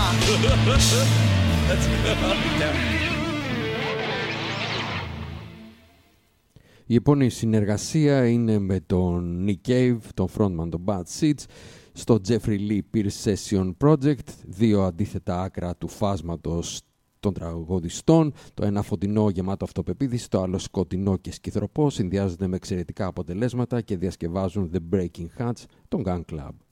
Let's go. Η επόμενη συνεργασία είναι με τον Nick Cave, τον frontman των Bad Seeds, στο Jeffrey Lee Pierce Session Project, δύο αντίθετα άκρα του φάσματος των τραγουδιστών, το ένα φωτεινό γεμάτο αυτοπεποίθηση, το άλλο σκοτεινό και σκυθροπό, συνδυάζονται με εξαιρετικά αποτελέσματα και διασκευάζουν The Breaking Hearts των Gun Club.